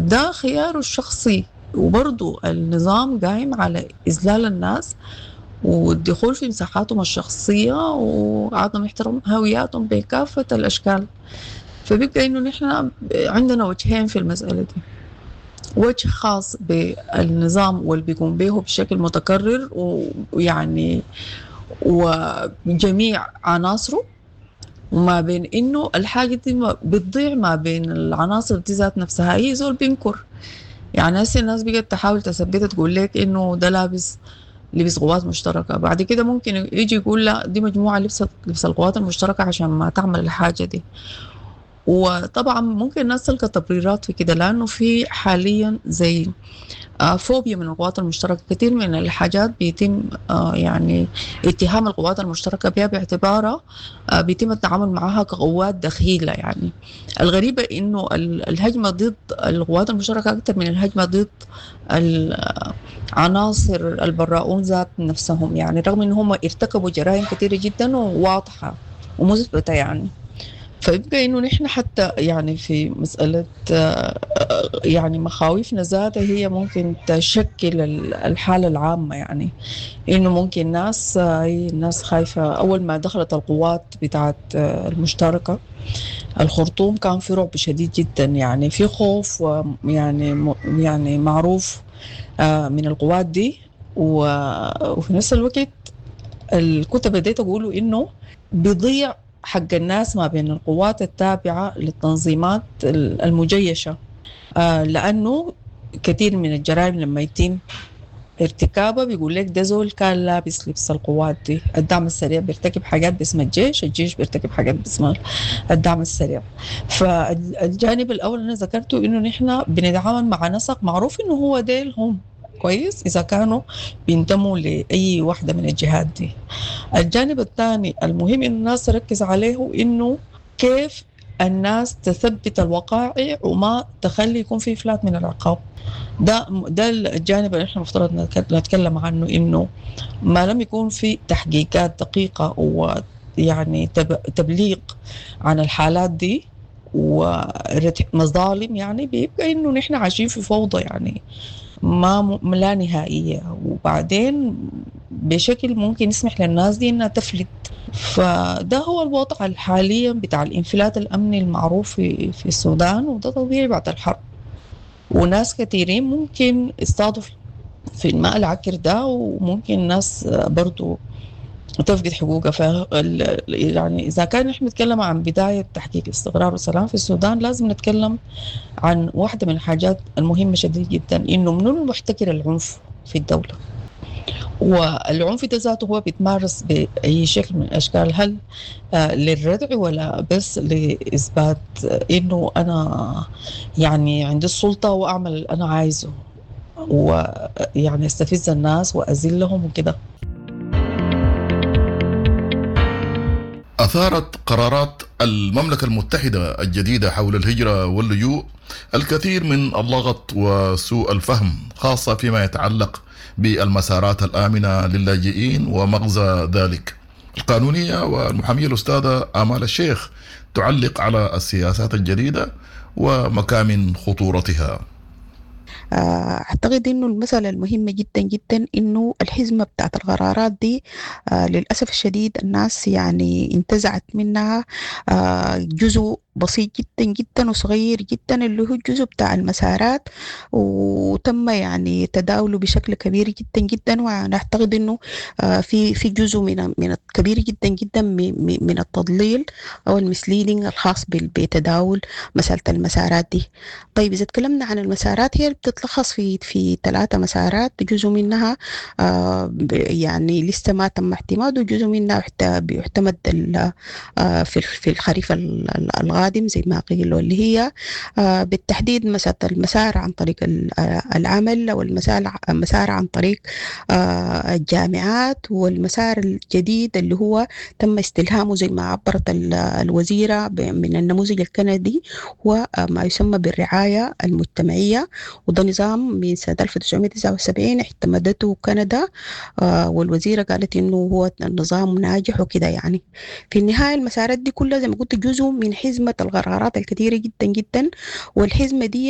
ده خياره الشخصي، وبرضو النظام قايم على إذلال الناس والدخول في مساحاتهم الشخصية وعدم احترام هوياتهم بكافة الأشكال. فبيبقى إنه نحن عندنا وجهين في المسألة دي: وجه خاص بالنظام واللي بيقوم به بشكل متكرر ويعني وجميع عناصره، وما بين إنه الحاجة دي بتضيع ما بين العناصر دي ذات نفسها. هي زول بينكر، يعني هسه الناس بقت تحاول تثبتها، تقول لك إنه ده لابس لبس قوات مشتركة، بعد كده ممكن يجي يقول لا دي مجموعة لبس القوات المشتركة عشان ما تعمل الحاجة دي. وطبعا ممكن الناس تلقى تبريرات في كده، لأنه في حاليا زي فوبيا من القوات المشتركة. كثير من الحاجات بيتم يعني اتهام القوات المشتركة بها باعتبارها بيتم التعامل معها كقوات دخيلة. يعني الغريبة إنه الهجمة ضد القوات المشتركة أكثر من الهجمة ضد عناصر البراؤون ذات نفسهم، يعني رغم إنهم ارتكبوا جرائم كثيرة جدا وواضحة ومثبتة. يعني فيبقى إنه نحن حتى يعني في مسألة يعني مخاوفنا ذاتها هي ممكن تشكل الحالة العامة. يعني إنه ممكن الناس خايفة. أول ما دخلت القوات بتاعت المشتركة الخرطوم كان في رعب شديد جدا، يعني في خوف يعني معروف من القوات دي. وفي نفس الوقت كنت بديت أقوله إنه بيضيع حق الناس ما بين القوات التابعة للتنظيمات المجيشة، لأنه كثير من الجرائم لما يتم ارتكابها بيقول لك ده زول كان لابس لبس القوات دي. الدعم السريع بيرتكب حاجات باسم الجيش بيرتكب حاجات باسم الدعم السريع. فالجانب الأول أنا ذكرته إنه نحن بنتعامل مع نسق معروف إنه هو ديل هم كويس إذا كانوا بينتموا لأي واحدة من الجهات دي. الجانب الثاني المهم إن الناس تركز عليه إنه كيف الناس تثبت الوقائع وما تخلي يكون في إفلات من العقاب. ده الجانب اللي احنا مفترض نتكلم عنه، إنه ما لم يكون في تحقيقات دقيقة ويعني تبليغ عن الحالات دي ومظالم، يعني بيبقى إنه نحن عايشين في فوضى يعني ما لا نهائية، وبعدين بشكل ممكن يسمح للناس دي انها تفلت. فده هو الوضع حاليا بتاع الانفلات الامني المعروف في السودان، وده طبيعي بعد الحرب. وناس كثيرين ممكن يصطادوا في الماء العكر ده، وممكن ناس برضو تفقد حقوقها. يعني إذا كان نحن نتكلم عن بداية تحقيق استقرار والسلام في السودان، لازم نتكلم عن واحدة من الحاجات المهمة شديد جدا، إنه من المحتكر العنف في الدولة. والعنف ده ذاته هو بيتمارس بأي شكل من الأشكال، هل للردع ولا بس لإثبات إنه أنا يعني عندي السلطة وأعمل اللي أنا عايزه ويعني استفز الناس وأذلهم وكده. أثارت قرارات المملكة المتحدة الجديدة حول الهجرة واللجوء الكثير من اللغط وسوء الفهم، خاصة فيما يتعلق بالمسارات الآمنة للاجئين ومغزى ذلك. القانونية والمحامية الأستاذة آمال الشيخ تعلق على السياسات الجديدة ومكامن خطورتها. أعتقد إنه المسألة المهمة جدا جدا إنه الحزمة بتاعت القرارات دي للأسف الشديد الناس يعني انتزعت منها جزء بسيط جدا جدا وصغير جدا اللي هو الجزء بتاع المسارات، وتم يعني تداوله بشكل كبير جدا جدا. وأنا أعتقد إنه في جزء من كبير جدا جدا من التضليل أو المسليدنج الخاص بتداول مسألة المسارات دي. طيب إذا تكلمنا عن المسارات، هي بتتلخص في 3 مسارات. جزء منها يعني لسه ما تم اعتماده، وجزء منها بيعتمد في الخريف القادم زي ما قيل، واللي هي بالتحديد المسار عن طريق العمل، أو المسار عن طريق الجامعات، والمسار الجديد اللي هو تم استلهامه زي ما عبرت الوزيرة من النموذج الكندي، هو ما يسمى بالرعاية المجتمعية. وده نظام من سنة 1979 اعتمدته كندا، والوزيرة قالت إنه هو نظام ناجح وكده. يعني في النهاية المسارات دي كلها زي ما قلت جزء من حزمة القرارات الكثيرة جدا جدا، والحزمة دي